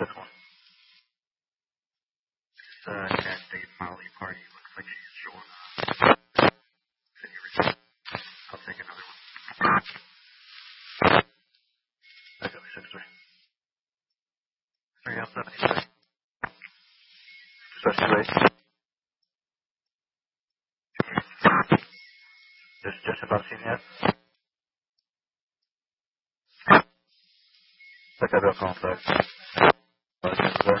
This one. Cat Date Molly Party. Looks like she's showing up. I'll take another one. That's only 6-3. 3 out 76. Especially late. Just about seen yet? Like I've got contact. There.